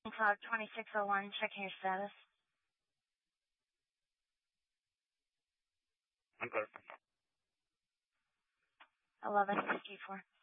Cloud 2601, checking your status. I'm clear. 1154.